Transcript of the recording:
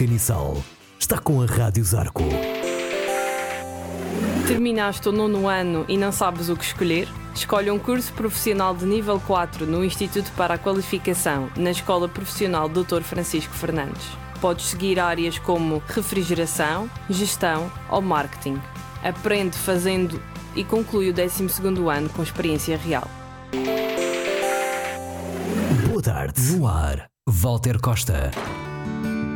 Canissal está com a Rádio Zarco. Terminaste o 9º ano e não sabes o que escolher? Escolhe um curso profissional de nível 4 no Instituto para a Qualificação, na Escola Profissional Dr. Francisco Fernandes. Podes seguir áreas como refrigeração, gestão ou marketing. Aprende fazendo e conclui o 12º ano com experiência real. Boa tarde. No ar, Walter Costa.